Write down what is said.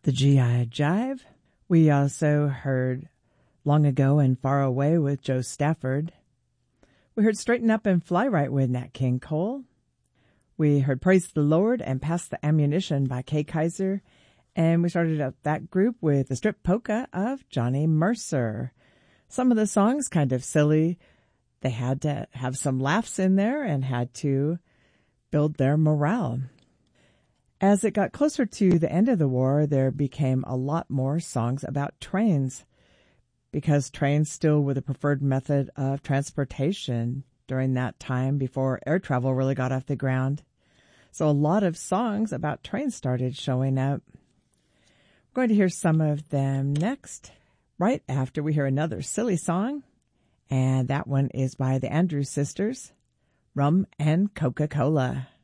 the GI Jive. We also heard Long Ago and Far Away with Joe Stafford. We heard Straighten Up and Fly Right with Nat King Cole. We heard Praise the Lord and Pass the Ammunition by Kay Kaiser. And we started out that group with the Strip Polka of Johnny Mercer. Some of the songs kind of silly. They had to have some laughs in there and had to build their morale. As it got closer to the end of the war, there became a lot more songs about trains, because trains still were the preferred method of transportation during that time before air travel really got off the ground. So a lot of songs about trains started showing up. We're going to hear some of them next, right after we hear another silly song, and that one is by the Andrews Sisters, Rum and Coca-Cola.